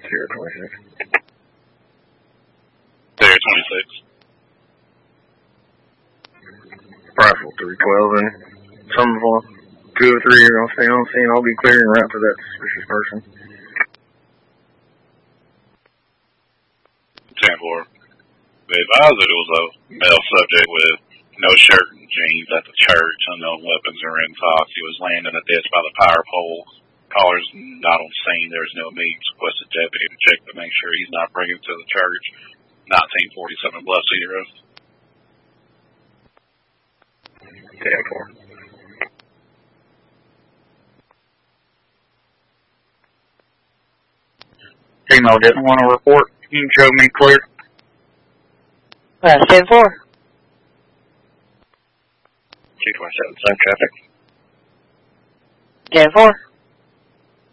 Sierra 26. Sierra 26. Rifle 312 and Somerville. 2 or 3 are going to stay on scene. I'll be clearing route for that suspicious person. 10-4. They advised that it was a male subject with no shirt and jeans at the church. Unknown weapons are in Fox. He was laying in a ditch by the power pole. Caller's not on scene. There's no means. Requested deputy to check to make sure he's not bringing to the church. 1947 Bluff City Road. 10-4. Female didn't want to report. You can show me clear. 10-4. 227, same traffic. 10-4.